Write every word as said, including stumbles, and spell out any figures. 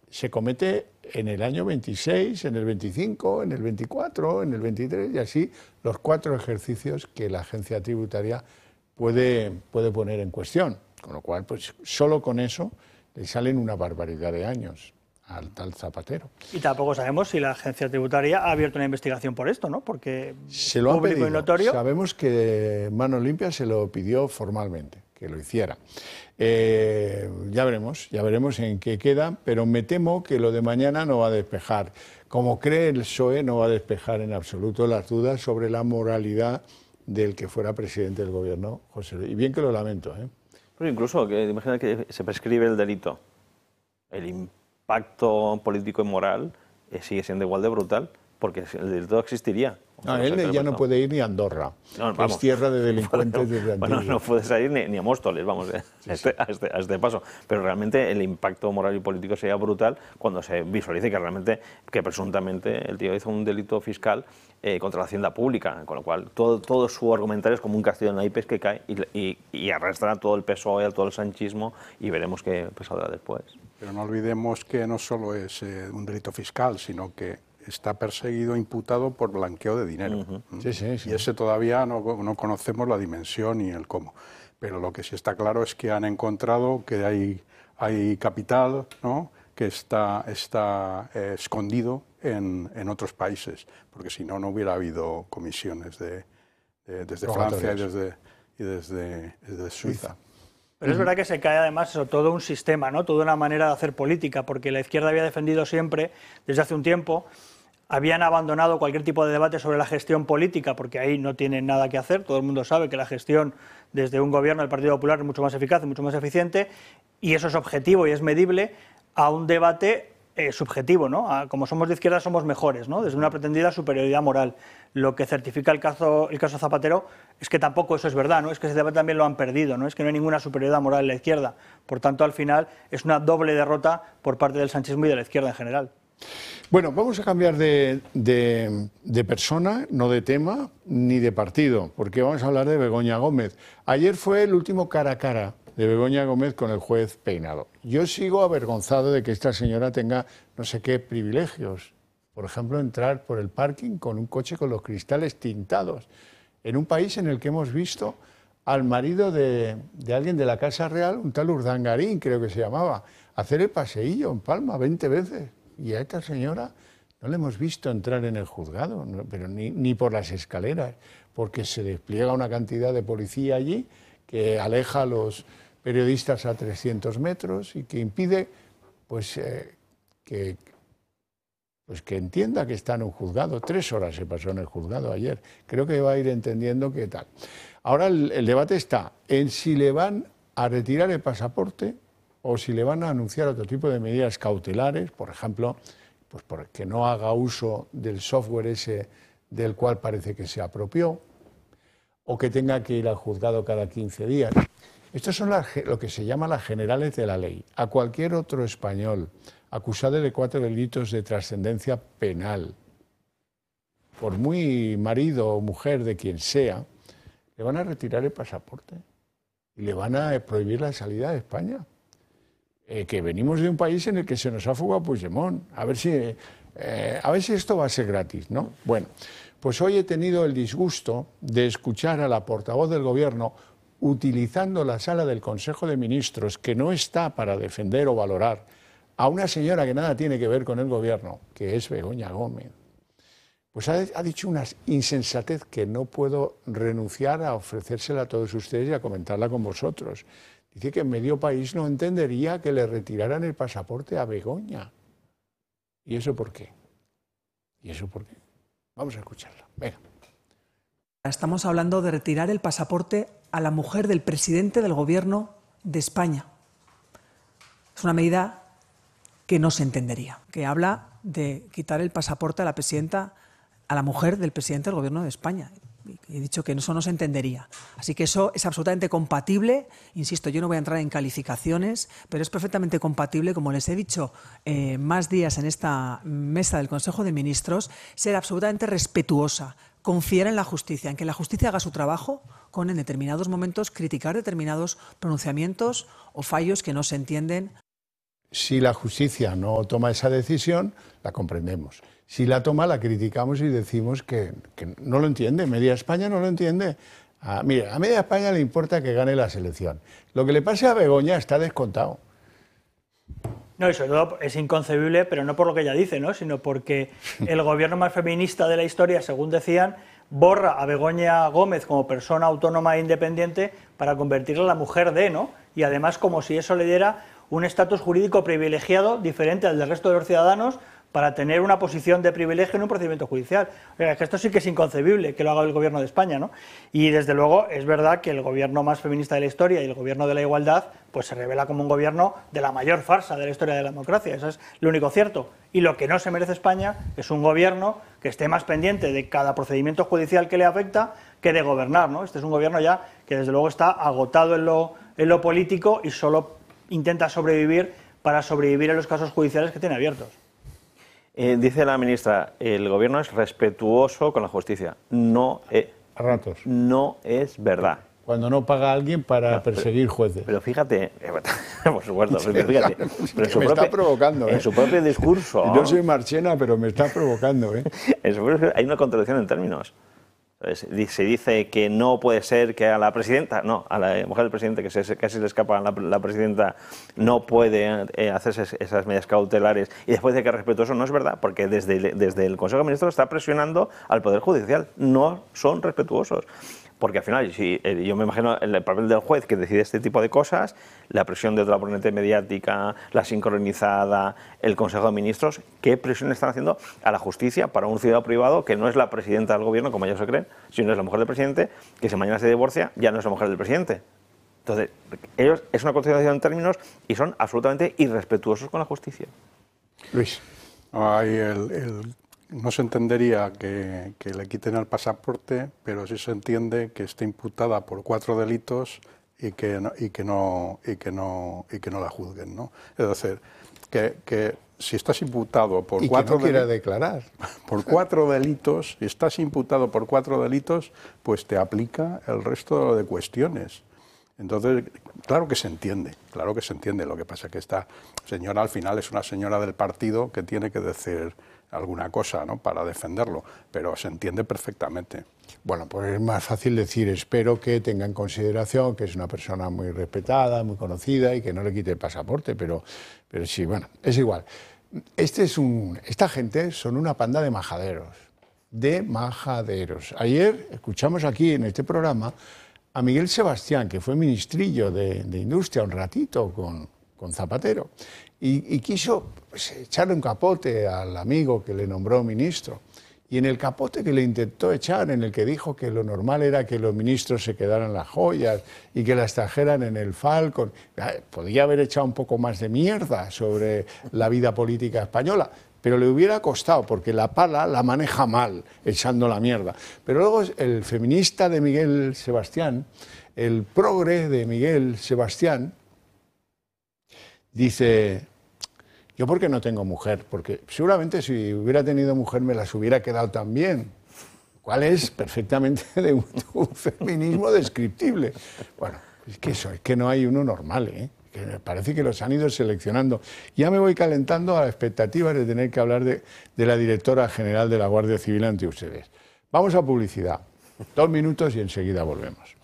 se comete en el año veintiséis, en el veinticinco, en el veinticuatro, en el veintitrés y así los cuatro ejercicios que la agencia tributaria puede, puede poner en cuestión. Con lo cual, pues solo con eso le salen una barbaridad de años al tal Zapatero. Y tampoco sabemos si la agencia tributaria ha abierto una investigación por esto, ¿no? Porque se lo ha público pedido. y notorio. Sabemos que Mano Limpia se lo pidió formalmente, que lo hiciera. Eh, ya veremos, ya veremos en qué queda, pero me temo que lo de mañana no va a despejar. Como cree el P S O E, no va a despejar en absoluto las dudas sobre la moralidad del que fuera presidente del gobierno, José Luis. Y bien que lo lamento, ¿eh? Pero incluso, que, imagina que se prescribe el delito. El impacto político y moral eh, sigue siendo igual de brutal, porque el delito existiría. No, él ya no puede ir ni a Andorra, no, que es tierra de delincuentes desde antiguo. Bueno, no puede salir ni, ni a Móstoles, vamos, eh, sí, a, este, a, este, a este paso. Pero realmente el impacto moral y político sería brutal cuando se visualice que realmente, que presuntamente el tío hizo un delito fiscal eh, contra la hacienda pública, con lo cual todo, todo su argumentario es como un castillo en naipes que cae y, y, y arrastra todo el P S O E, todo el sanchismo y veremos qué saldrá después. Pero no olvidemos que no solo es eh, un delito fiscal, sino que está perseguido, imputado por blanqueo de dinero. Uh-huh. sí, sí, sí. Y ese todavía no, no conocemos la dimensión ni el cómo. Pero lo que sí está claro es que han encontrado que hay, hay capital, ¿no?, que está, está eh, escondido en, en otros países, porque si no, no hubiera habido comisiones de, de, desde Francia y desde, y desde, desde Suiza. Pero es verdad que se cae además eso, todo un sistema, ¿no?, toda una manera de hacer política, porque la izquierda había defendido siempre, desde hace un tiempo, habían abandonado cualquier tipo de debate sobre la gestión política, porque ahí no tienen nada que hacer. Todo el mundo sabe que la gestión desde un gobierno del Partido Popular es mucho más eficaz y mucho más eficiente, y eso es objetivo y es medible a un debate eh, subjetivo, ¿no? A, como somos de izquierda somos mejores, ¿no?, desde una pretendida superioridad moral. Lo que certifica el caso, el caso Zapatero es que tampoco eso es verdad, ¿no? Es que ese debate también lo han perdido, ¿no? Es que no hay ninguna superioridad moral en la izquierda. Por tanto, al final es una doble derrota por parte del sanchismo y de la izquierda en general. Bueno, vamos a cambiar de, de, de persona, no de tema, ni de partido, porque vamos a hablar de Begoña Gómez. Ayer fue el último cara a cara de Begoña Gómez con el juez Peinado. Yo sigo avergonzado de que esta señora tenga no sé qué privilegios. Por ejemplo, entrar por el parking con un coche con los cristales tintados, en un país en el que hemos visto al marido de, de alguien de la Casa Real, un tal Urdangarín, creo que se llamaba, hacer el paseillo en Palma veinte veces. Y a esta señora no le hemos visto entrar en el juzgado, no, pero ni, ni por las escaleras, porque se despliega una cantidad de policía allí que aleja a los periodistas a trescientos metros y que impide pues, eh, que, pues, que entienda que está en un juzgado. Tres horas se pasó en el juzgado ayer. Creo que va a ir entendiendo qué tal. Ahora el, el debate está en si le van a retirar el pasaporte o si le van a anunciar otro tipo de medidas cautelares, por ejemplo, pues que no haga uso del software ese del cual parece que se apropió, o que tenga que ir al juzgado cada quince días. Estas son las, lo que se llama las generales de la ley. A cualquier otro español acusado de cuatro delitos de trascendencia penal, por muy marido o mujer de quien sea, le van a retirar el pasaporte y le van a prohibir la salida de España. Eh, que venimos de un país en el que se nos ha fugado Puigdemont. A ver si, eh, a ver si esto va a ser gratis, ¿no? Bueno, pues hoy he tenido el disgusto de escuchar a la portavoz del Gobierno utilizando la sala del Consejo de Ministros, que no está para defender o valorar, a una señora que nada tiene que ver con el Gobierno, que es Begoña Gómez. Pues ha, ha dicho una insensatez que no puedo renunciar a ofrecérsela a todos ustedes y a comentarla con vosotros. Dice que medio país no entendería que le retiraran el pasaporte a Begoña. ¿Y eso por qué? ¿Y eso por qué? Vamos a escucharla. Venga. Estamos hablando de retirar el pasaporte a la mujer del presidente del Gobierno de España. Es una medida que no se entendería, que habla de quitar el pasaporte a la presidenta, a la mujer del presidente del Gobierno de España. He dicho que eso no se entendería. Así que eso es absolutamente compatible. Insisto, yo no voy a entrar en calificaciones, pero es perfectamente compatible, como les he dicho eh, más días en esta mesa del Consejo de Ministros, ser absolutamente respetuosa, confiar en la justicia, en que la justicia haga su trabajo, con en determinados momentos criticar determinados pronunciamientos o fallos que no se entienden. Si la justicia no toma esa decisión, la comprendemos. Si la toma, la criticamos y decimos que, que no lo entiende. Media España no lo entiende. A, mire, a Media España le importa que gane la selección. Lo que le pase a Begoña está descontado. No, y sobre todo es inconcebible, pero no por lo que ella dice, ¿no?, sino porque el gobierno más feminista de la historia, según decían, borra a Begoña Gómez como persona autónoma e independiente para convertirla en la mujer de, ¿no? Y además como si eso le diera un estatus jurídico privilegiado diferente al del resto de los ciudadanos para tener una posición de privilegio en un procedimiento judicial. O sea, es que esto sí que es inconcebible que lo haga el gobierno de España, ¿no? Y desde luego es verdad que el gobierno más feminista de la historia y el gobierno de la igualdad pues se revela como un gobierno de la mayor farsa de la historia de la democracia. Eso es lo único cierto. Y lo que no se merece España es un gobierno que esté más pendiente de cada procedimiento judicial que le afecta que de gobernar, ¿no? Este es un gobierno ya que desde luego está agotado en lo, en lo político y solo intenta sobrevivir para sobrevivir en los casos judiciales que tiene abiertos. Eh, dice la ministra, el gobierno es respetuoso con la justicia. No, eh, A ratos. no es verdad. Cuando no paga a alguien para No, pero- perseguir jueces. Pero fíjate, eh, por supuesto, pero fíjate, claro, es pero en que su me propio- está provocando, en ¿eh? su propio discurso, No soy Marchena, pero me está provocando, ¿eh? en su propio- hay una contradicción en términos. Entonces, di- se dice que no puede ser que a la presidenta, no, a la mujer del presidente que se, casi le escapa a la, la presidenta, no puede eh, hacerse esas medidas cautelares y después de que es respetuoso, no es verdad, porque desde, el- desde el Consejo de Ministros está presionando al Poder Judicial, no son respetuosos. Porque al final, si, eh, yo me imagino el papel del juez que decide este tipo de cosas, la presión de la ponente mediática, la sincronizada, el Consejo de Ministros, ¿qué presión están haciendo a la justicia para un ciudadano privado que no es la presidenta del gobierno, como ellos se creen, sino es la mujer del presidente, que si mañana se divorcia, ya no es la mujer del presidente? Entonces, ellos es una contradicción en términos y son absolutamente irrespetuosos con la justicia. Luis. Hay el, el- no se entendería que, que le quiten el pasaporte, pero sí se entiende que esté imputada por cuatro delitos y que no, y que no, y que no, y que no la juzguen, ¿no? Es decir, que, que si estás imputado por Y que cuatro no quiera deli- declarar. por cuatro delitos, si estás imputado por cuatro delitos, pues te aplica el resto de cuestiones. Entonces, claro que se entiende, claro que se entiende. Lo que pasa es que esta señora al final es una señora del partido que tiene que decir alguna cosa, ¿no?, para defenderlo, pero se entiende perfectamente. Bueno, pues es más fácil decir, espero que tenga en consideración que es una persona muy respetada, muy conocida y que no le quite el pasaporte, pero, pero sí, bueno, es igual. Este es un, esta gente son una panda de majaderos, de majaderos. Ayer escuchamos aquí en este programa a Miguel Sebastián, que fue ministrillo de, de Industria un ratito con, con Zapatero, y, y quiso pues, echarle un capote al amigo que le nombró ministro. Y en el capote que le intentó echar, en el que dijo que lo normal era que los ministros se quedaran las joyas y que las trajeran en el Falcon, podía haber echado un poco más de mierda sobre la vida política española, pero le hubiera costado, porque la pala la maneja mal, echando la mierda. Pero luego el feminista de Miguel Sebastián, el progre de Miguel Sebastián, dice, yo porque no tengo mujer, porque seguramente si hubiera tenido mujer me las hubiera quedado también, cual es perfectamente de un, un feminismo descriptible. Bueno, es que eso, es que no hay uno normal, ¿eh? Que me parece que los han ido seleccionando. Ya me voy calentando a la expectativa de tener que hablar de, de la directora general de la Guardia Civil ante ustedes. Vamos a publicidad, dos minutos y enseguida volvemos.